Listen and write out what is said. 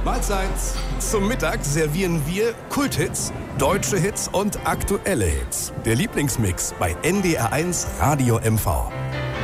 Mahlzeit. Zum Mittag servieren wir Kulthits, deutsche Hits und aktuelle Hits. Der Lieblingsmix bei NDR1 Radio MV.